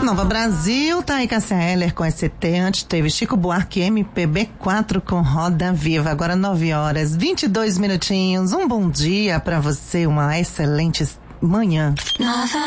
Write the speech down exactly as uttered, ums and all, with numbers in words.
Nova Brasil, tá aí Cássia Eller com S C T, antes teve Chico Buarque M P B quatro com Roda Viva, agora nove horas, vinte e dois minutinhos, um bom dia pra você, uma excelente manhã. Nova